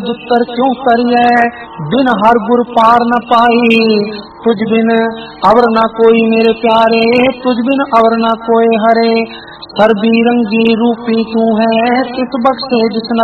दुत्तर क्यों करिए, बिन हर गुर पार न पाई। तुझ बिन अवर न कोई मेरे प्यारे, तुझ बिन अवर न कोई हरे। सर्बीरंगी रूपी तू है, किस बख्शे जिस